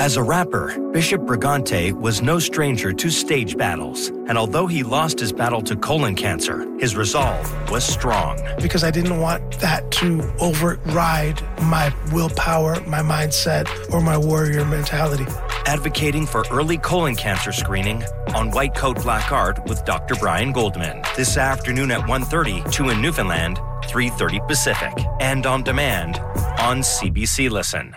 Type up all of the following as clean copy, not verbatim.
As a rapper, Bishop Brigante was no stranger to stage battles, and although he lost his battle to colon cancer, his resolve was strong. Because I didn't want that to override my willpower, my mindset, or my warrior mentality. Advocating for early colon cancer screening on White Coat Black Art with Dr. Brian Goldman. This afternoon at 1:30, 2 in Newfoundland, 3:30 Pacific, and on demand on CBC Listen.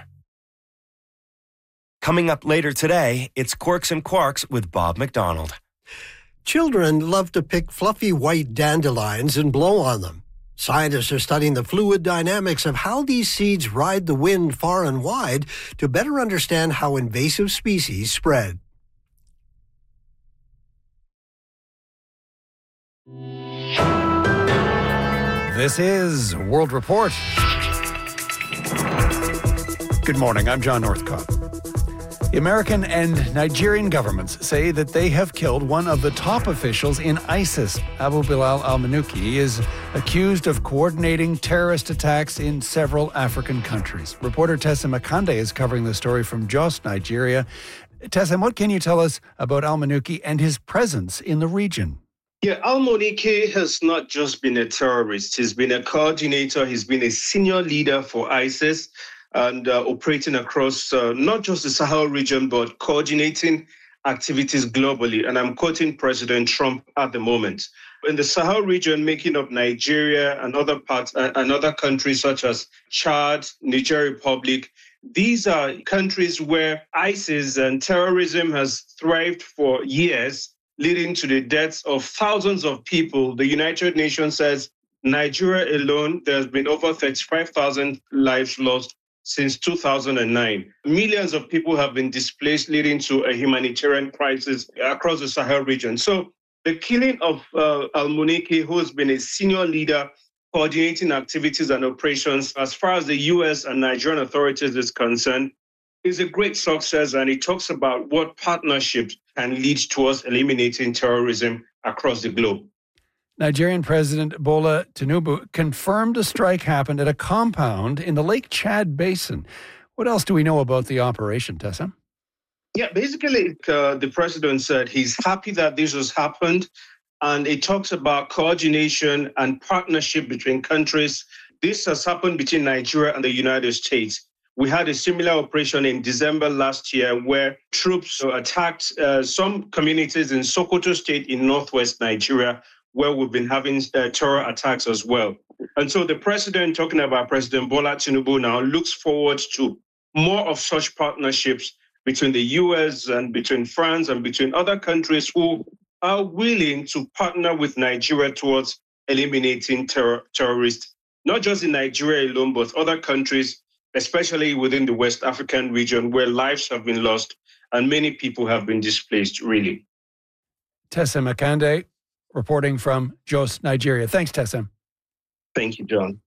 Coming up later today, it's Quirks and Quarks with Bob McDonald. Children love to pick fluffy white dandelions and blow on them. Scientists are studying the fluid dynamics of how these seeds ride the wind far and wide to better understand how invasive species spread. This is World Report. Good morning, I'm John Northcott. The American and Nigerian governments say that they have killed one of the top officials in ISIS. Abu Bilal al-Manuki is accused of coordinating terrorist attacks in several African countries. Reporter Tessa Makande is covering the story from Jos, Nigeria. Tessa, what can you tell us about al-Manuki and his presence in the region? Yeah, al-Manuki has not just been a terrorist. He's been a coordinator. He's been a senior leader for ISIS and operating across not just the Sahel region, but coordinating activities globally. And I'm quoting President Trump at the moment. In the Sahel region, making up Nigeria and other parts, and other countries such as Chad, Niger Republic, these are countries where ISIS and terrorism has thrived for years, leading to the deaths of thousands of people. The United Nations says Nigeria alone, there's been over 35,000 lives lost since 2009. Millions of people have been displaced, leading to a humanitarian crisis across the Sahel region. So the killing of al-Manuki, who has been a senior leader coordinating activities and operations as far as the U.S. and Nigerian authorities is concerned, is a great success, and it talks about what partnerships can lead towards eliminating terrorism across the globe. Nigerian President Bola Tinubu confirmed a strike happened at a compound in the Lake Chad Basin. What else do we know about the operation, Tessa? Yeah, basically, the president said he's happy that this has happened, and it talks about coordination and partnership between countries. This has happened between Nigeria and the United States. We had a similar operation in December last year where troops attacked some communities in Sokoto State in northwest Nigeria, where we've been having terror attacks as well. And so the president, talking about President Bola Tinubu now, looks forward to more of such partnerships between the US and between France and between other countries who are willing to partner with Nigeria towards eliminating terrorists, not just in Nigeria alone, but other countries, especially within the West African region, where lives have been lost and many people have been displaced, really. Tessa Makande, reporting from Jos, Nigeria. Thanks, Tessa. Thank you, John.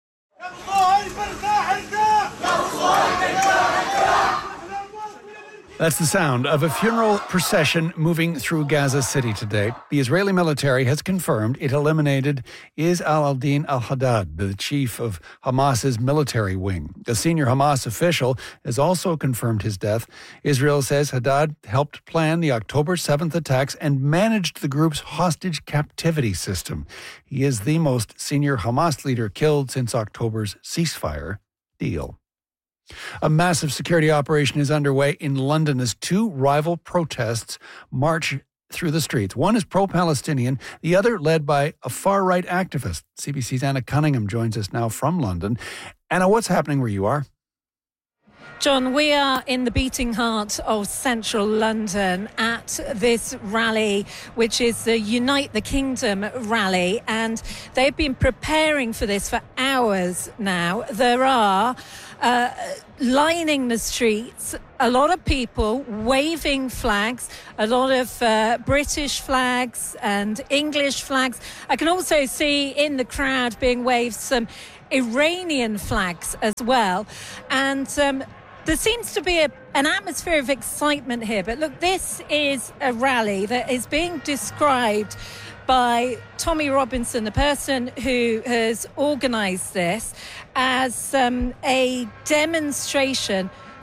That's the sound of a funeral procession moving through Gaza City today. The Israeli military has confirmed it eliminated Izz al-Din al-Haddad, the chief of Hamas's military wing. A senior Hamas official has also confirmed his death. Israel says Haddad helped plan the October 7th attacks and managed the group's hostage captivity system. He is the most senior Hamas leader killed since October's ceasefire deal. A massive security operation is underway in London as two rival protests march through the streets. One is pro-Palestinian, the other led by a far-right activist. CBC's Anna Cunningham joins us now from London. Anna, what's happening where you are? John, we are in the beating heart of central London at this rally, which is the Unite the Kingdom rally, and they've been preparing for this for hours now. There are lining the streets, a lot of people waving flags, a lot of British flags and English flags. I can also see in the crowd being waved some Iranian flags as well. And there seems to be an atmosphere of excitement here. But look, this is a rally that is being described by Tommy Robinson, the person who has organised this, as a demonstration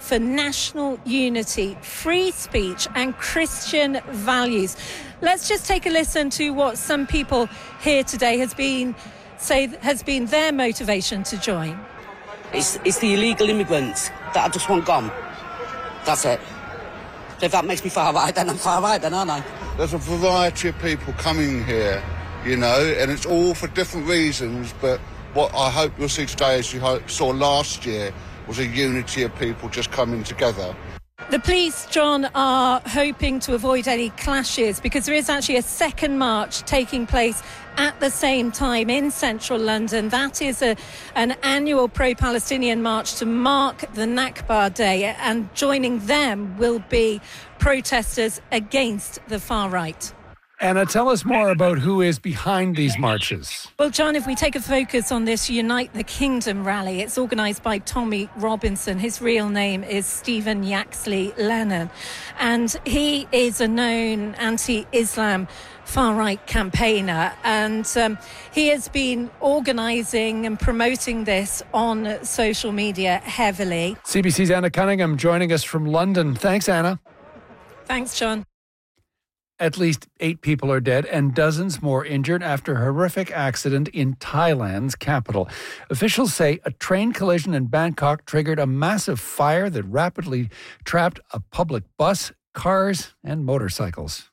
for national unity, free speech and Christian values. Let's just take a listen to what some people here today has been their motivation to join. It's the illegal immigrants that I just want gone. That's it. So if that makes me far right, then I'm far right, then, aren't I? There's a variety of people coming here, you know, and it's all for different reasons, but what I hope you'll see today, as you saw last year, was a unity of people just coming together. The police, John, are hoping to avoid any clashes because there is actually a second march taking place at the same time in central London. That is an annual pro-Palestinian march to mark the Nakba Day, and joining them will be protesters against the far right. Anna, tell us more about who is behind these marches. Well, John, if we take a focus on this Unite the Kingdom rally, it's organised by Tommy Robinson. His real name is Stephen Yaxley Lennon, and he is a known anti-Islam far-right campaigner, and he has been organising and promoting this on social media heavily. CBC's Anna Cunningham joining us from London. Thanks, Anna. Thanks, John. At least 8 people are dead and dozens more injured after a horrific accident in Thailand's capital. Officials say a train collision in Bangkok triggered a massive fire that rapidly trapped a public bus, cars, and motorcycles.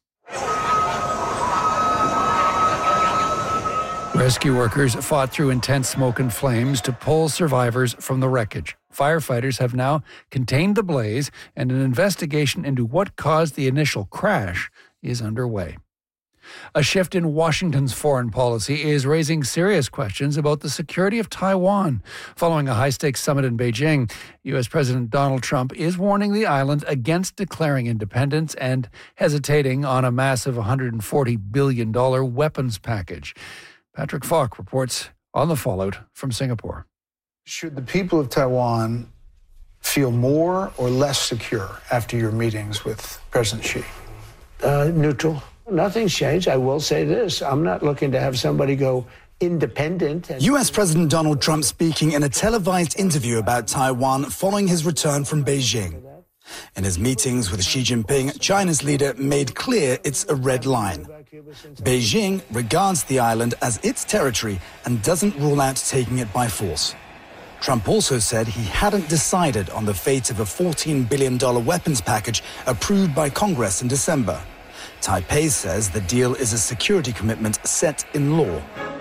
Rescue workers fought through intense smoke and flames to pull survivors from the wreckage. Firefighters have now contained the blaze, and an investigation into what caused the initial crash is underway. A shift in Washington's foreign policy is raising serious questions about the security of Taiwan. Following a high-stakes summit in Beijing, U.S. President Donald Trump is warning the island against declaring independence and hesitating on a massive $140 billion weapons package. Patrick Falk reports on the fallout from Singapore. Should the people of Taiwan feel more or less secure after your meetings with President Xi? Neutral. Nothing's changed. I will say this. I'm not looking to have somebody go independent. U.S. President Donald Trump speaking in a televised interview about Taiwan following his return from Beijing. In his meetings with Xi Jinping, China's leader made clear it's a red line. Beijing regards the island as its territory and doesn't rule out taking it by force. Trump also said he hadn't decided on the fate of a $14 billion weapons package approved by Congress in December. Taipei says the deal is a security commitment set in law.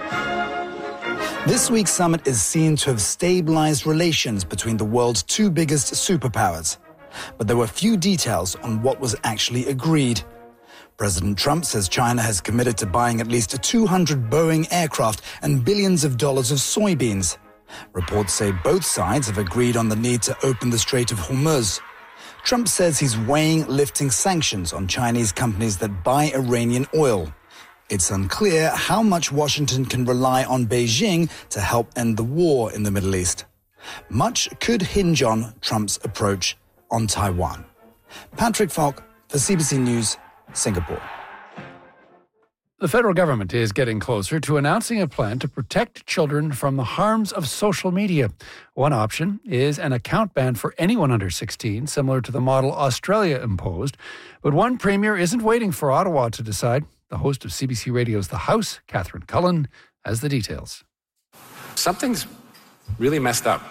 This week's summit is seen to have stabilized relations between the world's 2 biggest superpowers. But there were few details on what was actually agreed. President Trump says China has committed to buying at least 200 Boeing aircraft and billions of dollars of soybeans. Reports say both sides have agreed on the need to open the Strait of Hormuz. Trump says he's weighing lifting sanctions on Chinese companies that buy Iranian oil. It's unclear how much Washington can rely on Beijing to help end the war in the Middle East. Much could hinge on Trump's approach on Taiwan. Patrick Falk for CBC News, Singapore. The federal government is getting closer to announcing a plan to protect children from the harms of social media. One option is an account ban for anyone under 16, similar to the model Australia imposed. But one premier isn't waiting for Ottawa to decide. The host of CBC Radio's The House, Catherine Cullen, has the details. Something's really messed up,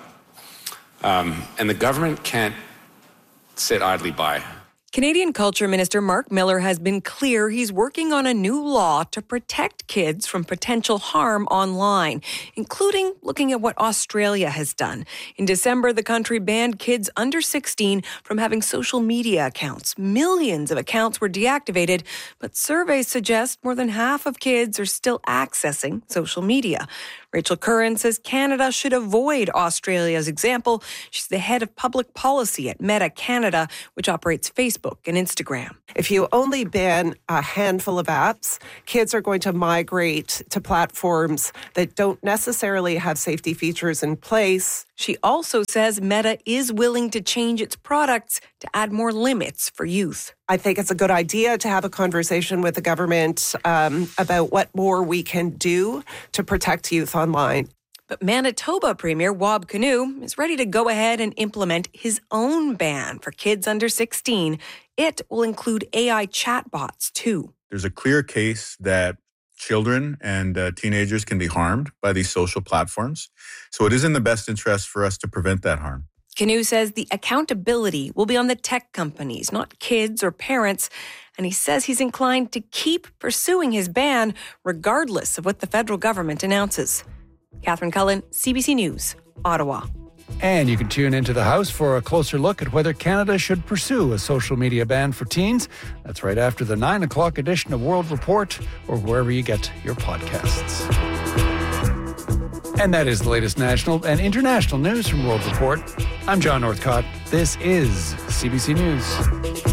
and the government can't sit idly by. Canadian Culture Minister Mark Miller has been clear he's working on a new law to protect kids from potential harm online, including looking at what Australia has done. In December, the country banned kids under 16 from having social media accounts. Millions of accounts were deactivated, but surveys suggest more than half of kids are still accessing social media. Rachel Curran says Canada should avoid Australia's example. She's the head of public policy at Meta Canada, which operates Facebook and Instagram. If you only ban a handful of apps, kids are going to migrate to platforms that don't necessarily have safety features in place. She also says Meta is willing to change its products to add more limits for youth. I think it's a good idea to have a conversation with the government about what more we can do to protect youth online. But Manitoba Premier Wab Kinew is ready to go ahead and implement his own ban for kids under 16. It will include AI chatbots, too. There's a clear case that children and teenagers can be harmed by these social platforms. So it is in the best interest for us to prevent that harm. Kinew says the accountability will be on the tech companies, not kids or parents. And he says he's inclined to keep pursuing his ban regardless of what the federal government announces. Catherine Cullen, CBC News, Ottawa. And you can tune into the House for a closer look at whether Canada should pursue a social media ban for teens. That's right after the 9 o'clock edition of World Report or wherever you get your podcasts. And that is the latest national and international news from World Report. I'm John Northcott. This is CBC News.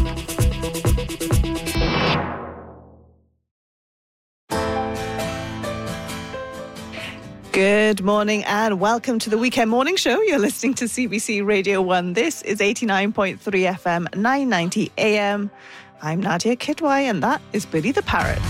Good morning and welcome to the Weekend Morning Show. You're listening to CBC Radio 1. This is 89.3 FM, 990 AM. I'm Nadia Kidwai and that is Billy the Parrot.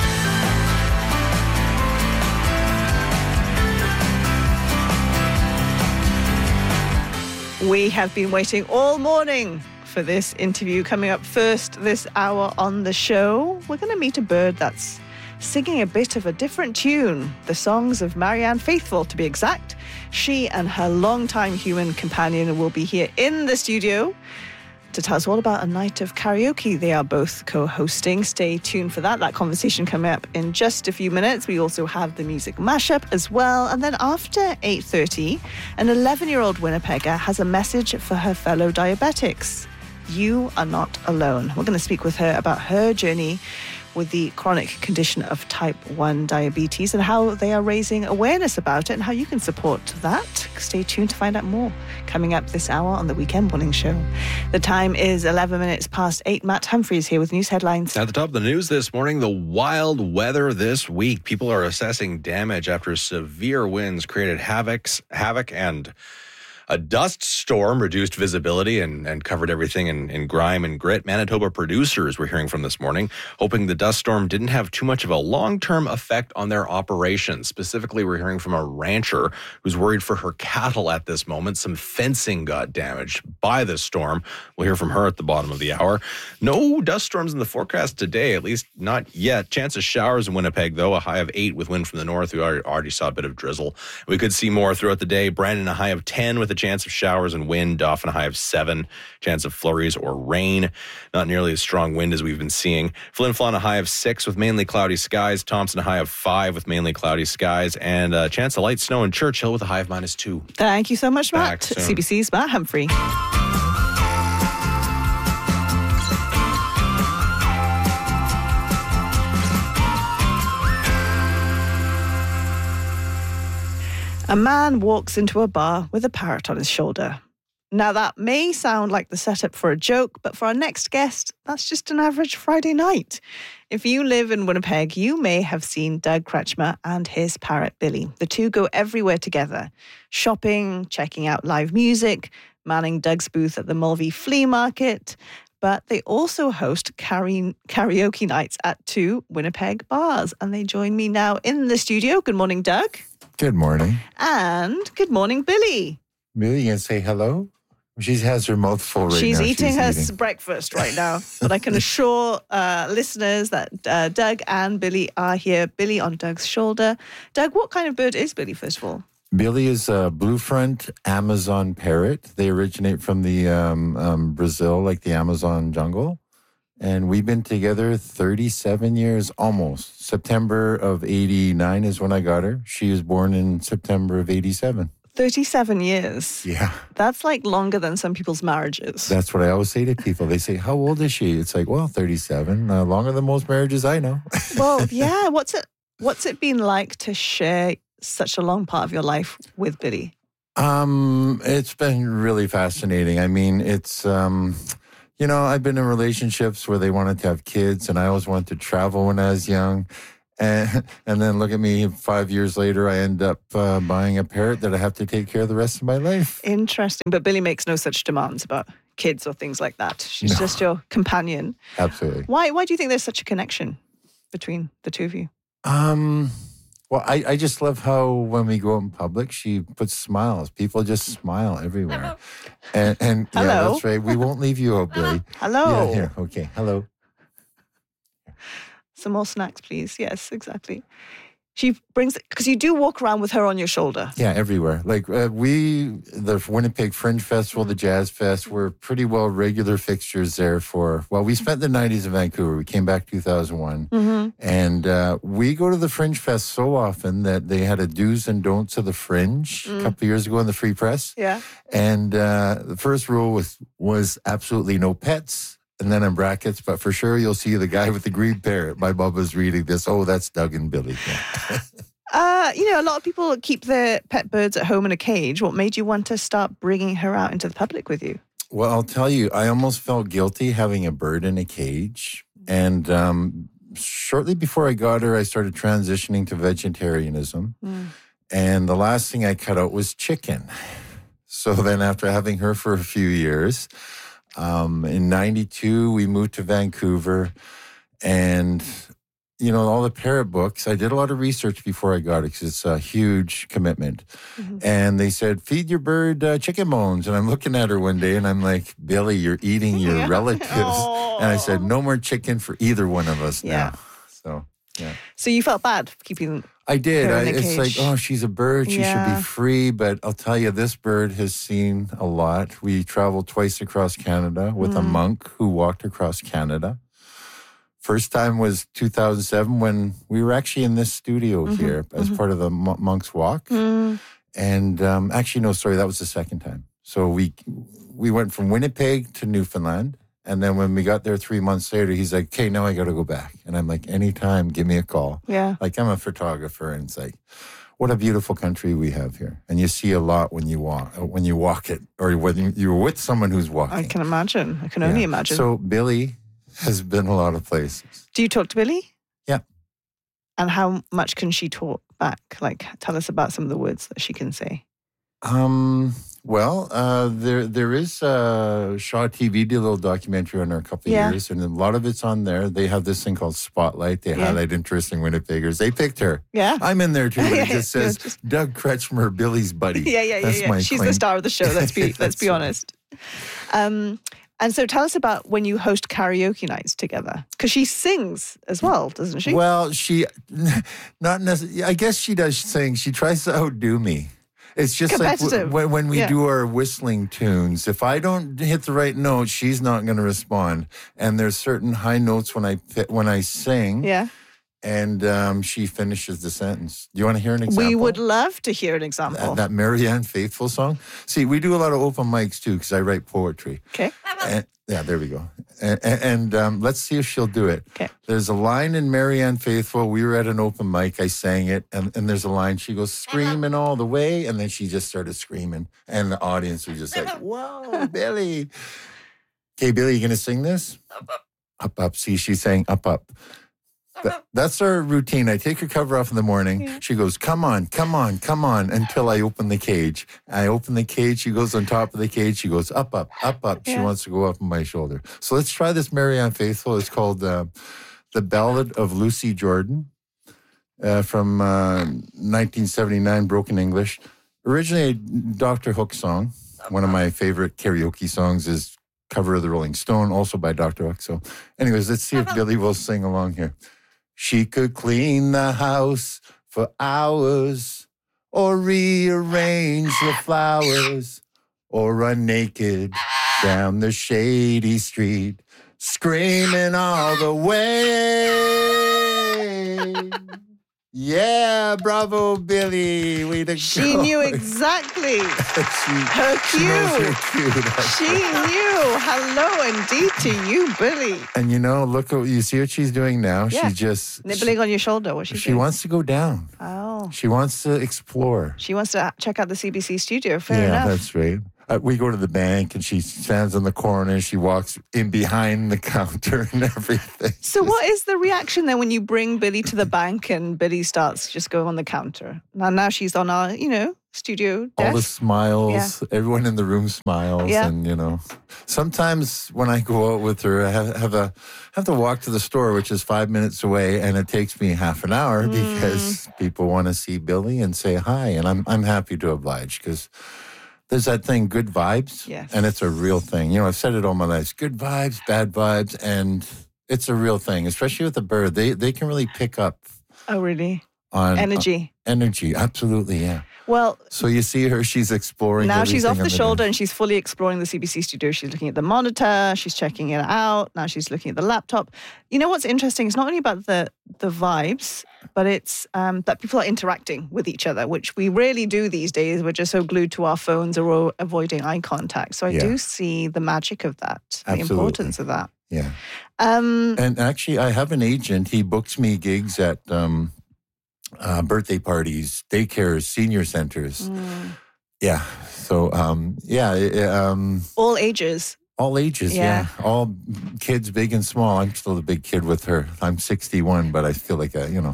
We have been waiting all morning for this interview. Coming up first this hour on the show, we're going to meet a bird that's singing a bit of a different tune, the songs of Marianne Faithfull, to be exact. She and her longtime human companion will be here in the studio to tell us all about a night of karaoke they are both co-hosting. Stay tuned for that conversation coming up in just a few minutes. We also have the music mashup as well. And then after 8:30, an 11-year-old Winnipegger has a message for her fellow diabetics. You are not alone. We're going to speak with her about her journey with the chronic condition of type 1 diabetes and how they are raising awareness about it and how you can support that. Stay tuned to find out more coming up this hour on the Weekend Morning Show. The time is 11 minutes past 8. Matt Humphreys here with news headlines. At the top of the news this morning, the wild weather this week. People are assessing damage after severe winds created havoc and a dust storm reduced visibility and covered everything in grime and grit. Manitoba producers we're hearing from this morning, hoping the dust storm didn't have too much of a long-term effect on their operations. Specifically, we're hearing from a rancher who's worried for her cattle at this moment. Some fencing got damaged by this storm. We'll hear from her at the bottom of the hour. No dust storms in the forecast today, at least not yet. Chance of showers in Winnipeg, though, a high of 8 with wind from the north. We already saw a bit of drizzle. We could see more throughout the day. Brandon, a high of 10 with a chance of showers and wind. Dauphin, a high of 7. Chance of flurries or rain. Not nearly as strong wind as we've been seeing. Flin Flon, a high of 6 with mainly cloudy skies. Thompson, a high of 5 with mainly cloudy skies. And a chance of light snow in Churchill with a high of -2. Thank you so much, Matt. CBC's Matt Humphrey. A man walks into a bar with a parrot on his shoulder. Now, that may sound like the setup for a joke, but for our next guest, that's just an average Friday night. If you live in Winnipeg, you may have seen Doug Kretschmer and his parrot, Billy. The two go everywhere together, shopping, checking out live music, manning Doug's booth at the Mulvey Flea Market. But they also host karaoke nights at 2 Winnipeg bars. And they join me now in the studio. Good morning, Doug. Good morning. And good morning, Billy. Billy, you going to say hello? She has her mouth full right now. She's eating her breakfast right now. But I can assure listeners that Doug and Billy are here. Billy on Doug's shoulder. Doug, what kind of bird is Billy, first of all? Billy is a blue-front Amazon parrot. They originate from the Brazil, like the Amazon jungle. And we've been together 37 years, almost. September of 89 is when I got her. She was born in September of 87. 37 years. Yeah. That's like longer than some people's marriages. That's what I always say to people. They say, how old is she? It's like, well, 37. Longer than most marriages I know. Well, yeah. What's it been like to share such a long part of your life with Billy? It's been really fascinating. I mean, it's... I've been in relationships where they wanted to have kids, and I always wanted to travel when I was young. And then look at me, 5 years later, I end up buying a parrot that I have to take care of the rest of my life. Interesting. But Billy makes no such demands about kids or things like that. She's just your companion. Absolutely. Why do you think there's such a connection between the two of you? Well, I just love how when we go out in public, she puts smiles. People just smile everywhere. And yeah, Hello. that's right. We won't leave you out, Billy. Hello. Yeah, here. Okay. Hello. Some more snacks, please. Yes, exactly. She brings, because you do walk around with her on your shoulder. Yeah, everywhere. Like the Winnipeg Fringe Festival, the Jazz Fest, were pretty well regular fixtures there we spent the 90s in Vancouver. We came back 2001. Mm-hmm. And we go to the Fringe Fest so often that they had a do's and don'ts of the Fringe a couple of years ago in the Free Press. Yeah. And the first rule was absolutely no pets. And then in brackets, but for sure you'll see the guy with the green parrot. My mom was reading this. Oh, that's Doug and Billy. Yeah. A lot of people keep their pet birds at home in a cage. What made you want to start bringing her out into the public with you? Well, I'll tell you, I almost felt guilty having a bird in a cage. And shortly before I got her, I started transitioning to vegetarianism. And the last thing I cut out was chicken. So then after having her for a few years, in 92, we moved to Vancouver, and, all the parrot books, I did a lot of research before I got it because it's a huge commitment. Mm-hmm. And they said, feed your bird chicken bones. And I'm looking at her one day and I'm like, Billy, you're eating your relatives. And I said, no more chicken for either one of us now. So, yeah. So you felt bad for keeping I did. her in a It's cage. like, she's a bird. She should be free. But I'll tell you, this bird has seen a lot. We traveled twice across Canada with a monk who walked across Canada. First time was 2007 when we were actually in this studio here as part of the Monk's Walk. And actually, no, sorry, that was the second time. So we went from Winnipeg to Newfoundland. And then when we got there 3 months later, he's like, okay, now I got to go back. And I'm like, anytime, give me a call. Yeah. Like, I'm a photographer, and it's like, what a beautiful country we have here. And you see a lot when you walk it, or when you're with someone who's walking. I can imagine. I can only imagine. So Billy has been a lot of places. Do you talk to Billy? Yeah. And how much can she talk back? Like, tell us about some of the words that she can say. There is Shaw TV did a little documentary on her a couple of years, and a lot of it's on there. They have this thing called Spotlight. They highlight interesting Winnipeggers. They picked her. Yeah. I'm in there too. But it just says Doug Kretschmer, Billy's buddy. That's my She's the star of the show. Let's be honest. And so tell us about when you host karaoke nights together. Because she sings as well, doesn't she? Well, she, not necessarily, I guess she does sing. She tries to outdo me. It's just like when we do our whistling tunes. If I don't hit the right note, she's not going to respond. And there's certain high notes when I sing. Yeah. And she finishes the sentence. Do you want to hear an example? We would love to hear an example. That Marianne Faithfull song. See, we do a lot of open mics too because I write poetry. Okay. Yeah, there we go. And let's see if she'll do it. Okay. There's a line in Marianne Faithfull. We were at an open mic. I sang it. And there's a line. She goes, screaming all the way. And then she just started screaming. And the audience was just like, whoa, Billy. Okay, Billy, you going to sing this? Up, up. See, she's saying up, up. That's our routine. I take her cover off in the morning. Yeah. She goes, come on, come on, come on, until I open the cage. I open the cage. She goes on top of the cage. She goes up, up, up, up. Yeah. She wants to go up on my shoulder. So let's try this Marianne Faithfull. It's called The Ballad of Lucy Jordan from 1979, Broken English. Originally a Dr. Hook song. One of my favorite karaoke songs is Cover of the Rolling Stone, also by Dr. Hook. So anyways, let's see if Billy will sing along here. She could clean the house for hours, or rearrange the flowers, or run naked down the shady street, screaming all the way. Yeah, bravo, Billy. Way to go. She knew exactly her cue. She knows her cue. She knew. Hello indeed to you, Billy. And look at you see what she's doing now. Yeah. She just nibbling on your shoulder. What's she doing? Wants to go down. Oh. She wants to explore. She wants to check out the CBC studio. Fair enough. Yeah, that's right. we go to the bank and she stands on the corner. She walks in behind the counter and everything. So what is the reaction then when you bring Billy to the bank and Billy starts just going on the counter? Now she's on our, studio desk. All the smiles, everyone in the room smiles. Yeah. And, sometimes when I go out with her, I have to walk to the store, which is 5 minutes away, and it takes me half an hour because people want to see Billy and say hi. And I'm happy to oblige because there's that thing, good vibes. Yes. And it's a real thing. I've said it all my life. Good vibes, bad vibes. And it's a real thing, especially with a bird. They can really pick up. Oh, really? On energy. Energy, absolutely, yeah. Well, so you see her, she's exploring. Now she's off the shoulder and she's fully exploring the CBC studio. She's looking at the monitor, she's checking it out. Now she's looking at the laptop. You know what's interesting? It's not only about the vibes, but it's that people are interacting with each other, which we rarely do these days. We're just so glued to our phones or we're avoiding eye contact. So I do see the magic of that, the importance of that. Yeah. And actually, I have an agent. He books me gigs at birthday parties, daycares, senior centers. Yeah. So, all ages. All ages, yeah. All kids, big and small. I'm still the big kid with her. I'm 61, but I feel like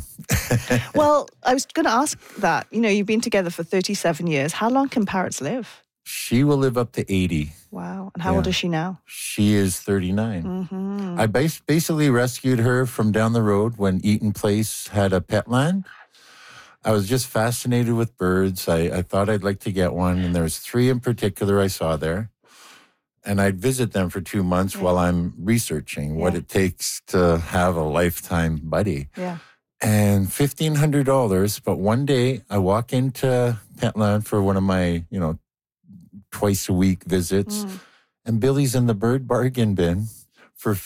Well, I was going to ask that. You've been together for 37 years. How long can parrots live? She will live up to 80. Wow. And how old is she now? She is 39. I basically rescued her from down the road when Eaton Place had a Petland. I was just fascinated with birds. I thought I'd like to get one, and there's 3 in particular I saw there. And I'd visit them for 2 months while I'm researching what it takes to have a lifetime buddy. Yeah. And $1,500, but one day I walk into Petland for one of my, twice a week visits, and Billy's in the bird bargain bin for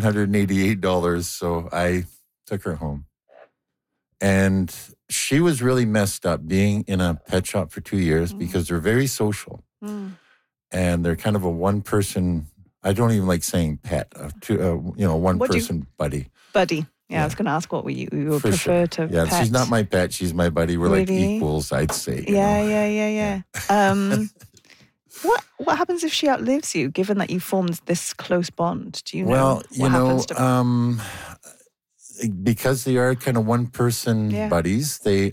$788. So I took her home. And she was really messed up being in a pet shop for 2 years because they're very social. And they're kind of a one-person, I don't even like saying pet, one-person buddy. Buddy. Yeah, I was going to ask what you would For prefer sure. to Yeah, pet. she's not my pet. She's my buddy. We're like equals, I'd say. Yeah. What happens if she outlives you, given that you formed this close bond? Do you know what happens to her? Because they are kind of one-person buddies, they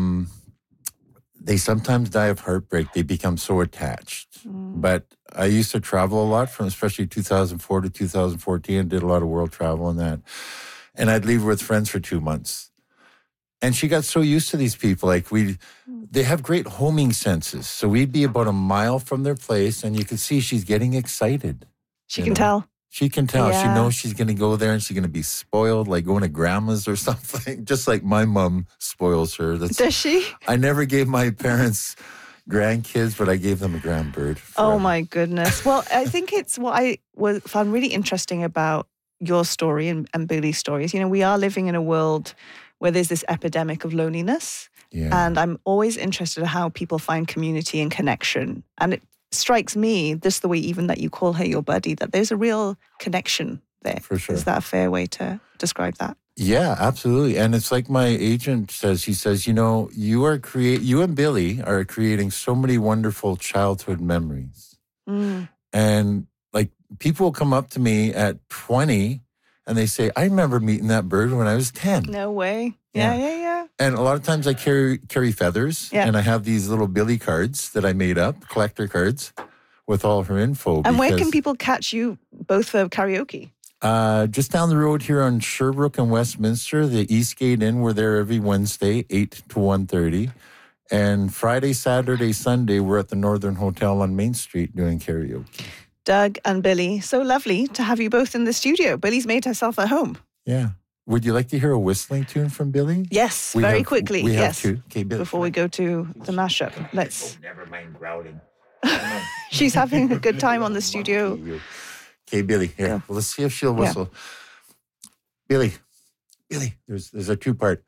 sometimes die of heartbreak. They become so attached. But I used to travel a lot from especially 2004 to 2014. I did a lot of world travel and that. And I'd leave with friends for 2 months. And she got so used to these people. They have great homing senses. So we'd be about a mile from their place and you could see she's getting excited. She can tell. She can tell. Yeah. She knows she's going to go there and she's going to be spoiled, like going to grandma's or something, just like my mom spoils her. Does she? I never gave my parents grandkids, but I gave them a grandbird. Oh, my goodness. Well, I think it's what I found really interesting about your story and Billy's stories. We are living in a world where there's this epidemic of loneliness. Yeah. And I'm always interested in how people find community and connection. And it strikes me, just the way even that you call her your buddy, that there's a real connection there. For sure. Is that a fair way to describe that? Yeah, absolutely. And it's like my agent says, he says, you and Billy are creating so many wonderful childhood memories. And people will come up to me at 20 and they say, I remember meeting that bird when I was 10. No way. Yeah. And a lot of times I carry feathers and I have these little Billy cards that I made up, collector cards with all of her info. And where can people catch you both for karaoke? Just down the road here on Sherbrooke and Westminster, the Eastgate Inn. We're there every Wednesday, 8 to 1:30. And Friday, Saturday, Sunday, we're at the Northern Hotel on Main Street doing karaoke. Doug and Billy, so lovely to have you both in the studio. Billy's made herself at home. Yeah. Would you like to hear a whistling tune from Billy? Yes, very quickly. We yes. have to. Okay, Billy. Before we go to the mashup, let's. Never mind growling. She's having a good time on the studio. Okay, Billy, here. Well, let's see if she'll whistle. Yeah. Billy, there's a 2-part.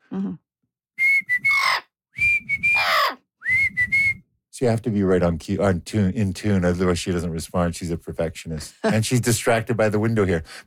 So you have to be right in tune. Otherwise, she doesn't respond. She's a perfectionist. And she's distracted by the window here.